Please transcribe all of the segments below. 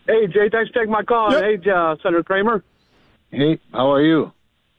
Hey, Jay, thanks for taking my call. Yep. Hey, Senator Kramer. Hey, how are you?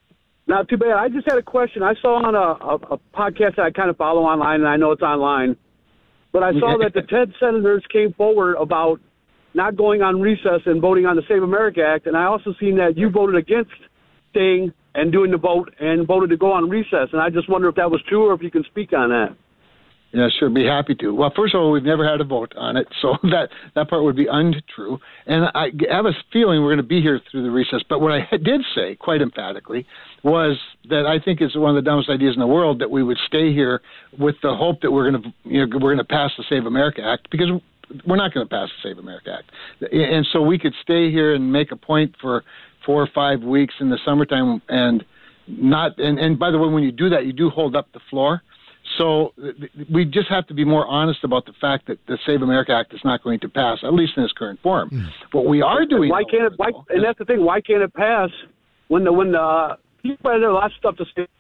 Not too bad. I just had a question. I saw on a podcast that I kind of follow online, and I know it's online, but I saw that the 10 senators came forward about not going on recess and voting on the Save America Act, and I also seen that you voted against staying and doing the vote and voted to go on recess, and I just wonder if that was true or if you can speak on that. Yeah, sure, be happy to. Well, first of all, we've never had a vote on it, so that part would be untrue. And I have a feeling we're going to be here through the recess. But what I did say, quite emphatically, was that I think it's one of the dumbest ideas in the world that we would stay here with the hope that we're going to pass the Save America Act, because we're not going to pass the Save America Act. And so we could stay here and make a point for 4 or 5 weeks in the summertime and not. And by the way, when you do that, you do hold up the floor. So we just have to be more honest about the fact that the Save America Act is not going to pass, at least in its current form. What we are doing, why can't it? And that's the thing. Why can't it pass when the people have a lot of stuff to say,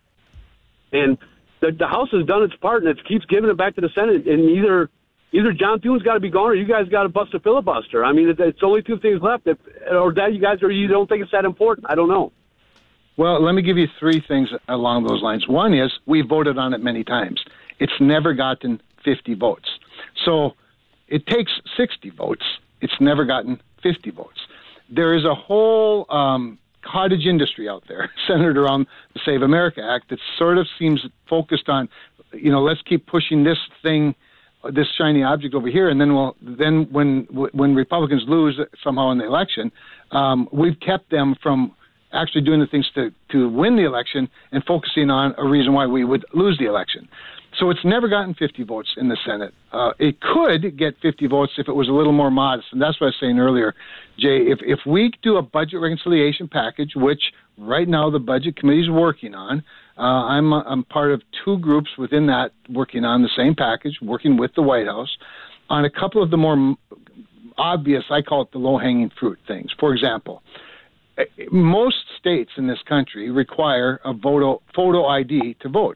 and the House has done its part, and it keeps giving it back to the Senate. And either John Thune's got to be gone, or you guys got to bust a filibuster. I mean, it's only two things left, or that you guys, or you don't think it's that important. I don't know. Well, let me give you 3 things along those lines. One is we voted on it many times. It's never gotten 50 votes. So it takes 60 votes. It's never gotten 50 votes. There is a whole cottage industry out there centered around the Save America Act that sort of seems focused on, let's keep pushing this thing, this shiny object over here, and then when Republicans lose somehow in the election, we've kept them from actually doing the things to win the election and focusing on a reason why we would lose the election. So it's never gotten 50 votes in the Senate. It could get 50 votes if it was a little more modest, and that's what I was saying earlier, Jay. If we do a budget reconciliation package, which right now the Budget Committee is working on, I'm part of 2 groups within that working on the same package, working with the White House on a couple of the more obvious, I call it the low-hanging fruit things. For example, most states in this country require a photo ID to vote.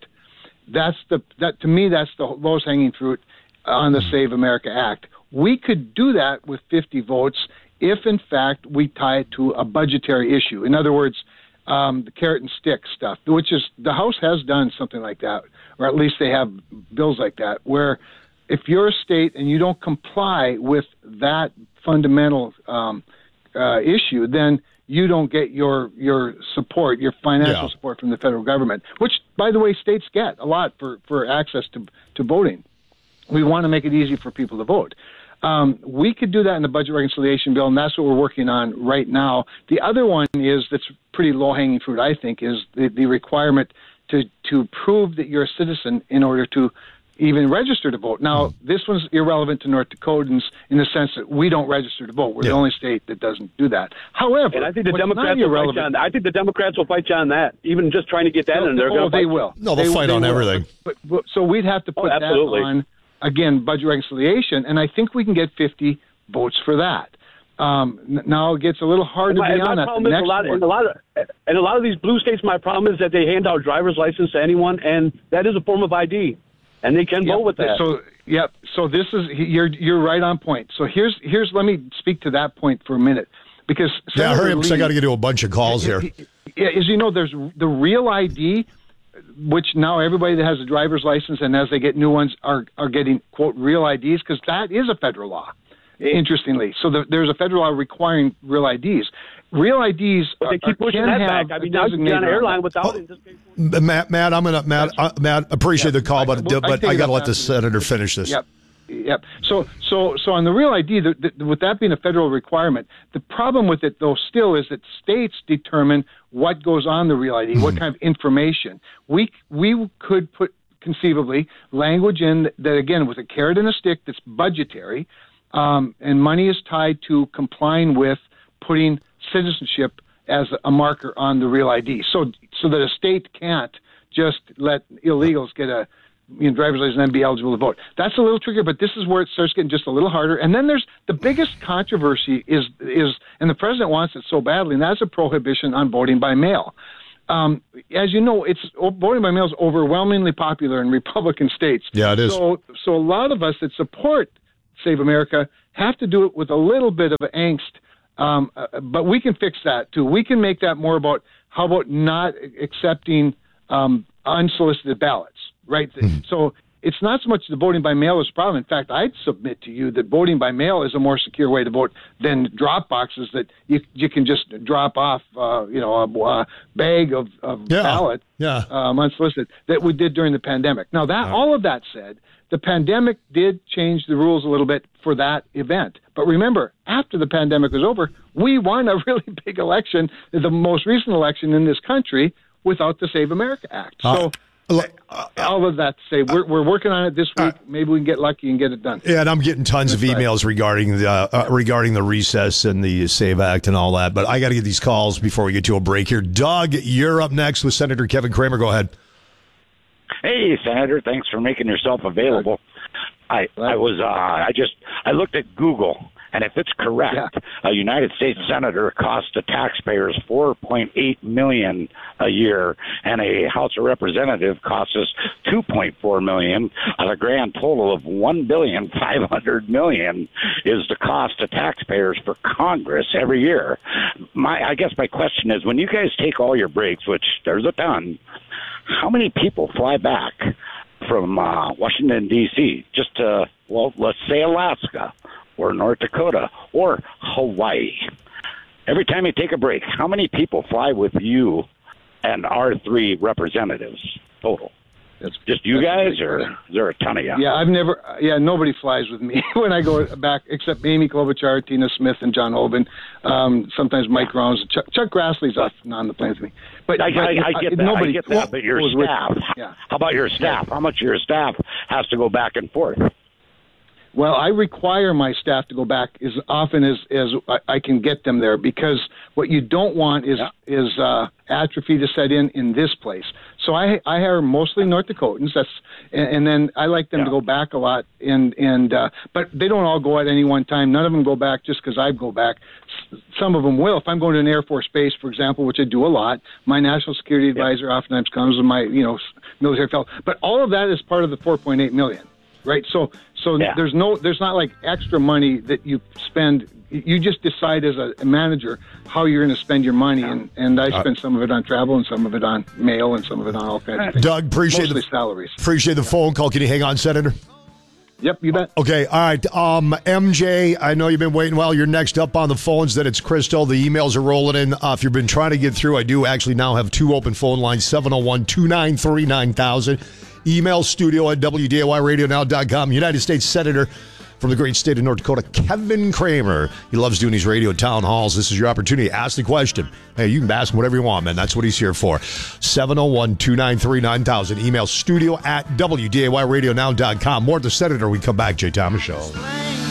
To me, that's the lowest hanging fruit on the Save America Act. We could do that with 50 votes if, in fact, we tie it to a budgetary issue. In other words, the carrot and stick stuff, which is the House has done something like that, or at least they have bills like that, where if you're a state and you don't comply with that fundamental issue, then you don't get your support, your financial support from the federal government, which, by the way, states get a lot for access to voting. We want to make it easy for people to vote. We could do that in the budget reconciliation bill, and that's what we're working on right now. The other one that's pretty low-hanging fruit, I think, is the requirement to prove that you're a citizen in order to even register to vote. Now, this one's irrelevant to North Dakotans in the sense that we don't register to vote. We're the only state that doesn't do that. However, and I think the Democrats will fight you on that, even just trying to get that in there. They will. No, they'll fight on everything. But so we'd have to put that on, again, budget reconciliation, and I think we can get 50 votes for that. Now it gets a little hard to be on that. And a lot of these blue states, my problem is that they hand out driver's license to anyone, and that is a form of ID. And they can vote with that. So this is you're right on point. So here's let me speak to that point for a minute, because hurry up, because I got to get to a bunch of calls here. As you know, there's the real ID, which now everybody that has a driver's license and as they get new ones are getting quote real IDs, because that is a federal law. Interestingly, so there's a federal law requiring real IDs. Real IDs, but they keep pushing that back. I mean, now you can get on an airline without it. Matt, Matt, appreciate the call, but I got to let the senator finish this. Yep. So on the real ID, with that being a federal requirement, the problem with it though still is that states determine what goes on the real ID, what kind of information. We could put conceivably language in that, again, with a carrot and a stick that's budgetary, and money is tied to complying with putting citizenship as a marker on the real ID, so that a state can't just let illegals get a driver's license and be eligible to vote. That's a little trickier, but this is where it starts getting just a little harder. And then there's the biggest controversy is, and the president wants it so badly, and that's a prohibition on voting by mail. As you know, voting by mail is overwhelmingly popular in Republican states. Yeah, it is. So a lot of us that support Save America have to do it with a little bit of angst, but we can fix that too. We can make that more about how about not accepting unsolicited ballots, right? So it's not so much the voting by mail is a problem. In fact, I'd submit to you that voting by mail is a more secure way to vote than drop boxes that you can just drop off, a bag of ballot unsolicited that we did during the pandemic. Now, all of that said, the pandemic did change the rules a little bit for that event. But remember, after the pandemic was over, we won a really big election, the most recent election in this country, without the Save America Act. So all of that to say, we're working on it this week. Maybe we can get lucky and get it done. Yeah, and I'm getting tons of emails regarding the recess and the Save Act and all that. But I got to get these calls before we get to a break here. Doug, you're up next with Senator Kevin Cramer. Go ahead. Hey, Senator, thanks for making yourself available. I looked at Google, and if it's correct, a United States senator costs the taxpayers $4.8 million a year, and a House of Representatives costs us $2.4 million. A grand total of $1.5 billion is the cost to taxpayers for Congress every year. I guess my question is, when you guys take all your breaks, which there's a ton, how many people fly back from Washington, D.C., just to, let's say Alaska or North Dakota or Hawaii? Every time you take a break, how many people fly with you and our 3 representatives total? Just you guys, or is there a ton of you? Yeah, nobody flies with me when I go back, except Amy Klobuchar, Tina Smith, and John Hoban. Sometimes Mike Rounds. Chuck Grassley's on the planes with me. But I get that. But your staff, how about your staff? How much of your staff has to go back and forth? Well, I require my staff to go back as often as I can get them there, because what you don't want is atrophy to set in this place. So I hire mostly North Dakotans. And then I like them to go back a lot. But they don't all go at any one time. None of them go back just because I go back. Some of them will. If I'm going to an Air Force base, for example, which I do a lot, my national security advisor oftentimes comes with my military fellow. But all of that is part of the $4.8 million. Right, so there's not like extra money that you spend. You just decide as a manager how you're going to spend your money, and I spend some of it on travel and some of it on mail and some of it on all kinds of things. Doug, appreciate mostly salaries. Appreciate the phone call. Can you hang on, Senator? Yep, you bet. Okay, all right. MJ, I know you've been waiting a while. You're next up on the phones. Then it's Crystal. The emails are rolling in. If you've been trying to get through, I do actually now have 2 open phone lines, 701-293-9000. Email studio at WDAYRadioNow.com. United States Senator from the great state of North Dakota, Kevin Cramer. He loves doing these radio town halls. This is your opportunity. Ask the question. Hey, you can ask him whatever you want, man. That's what he's here for. 701-293-9000. Email studio at WDAYRadioNow.com. More at the Senator. We come back. Jay Thomas Show.